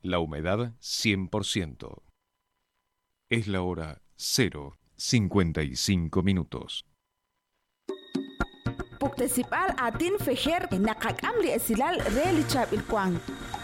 La humedad 100%. Es la hora 0:55. Puktesipal atin fejer nakak amli esilal relichab ilkwang.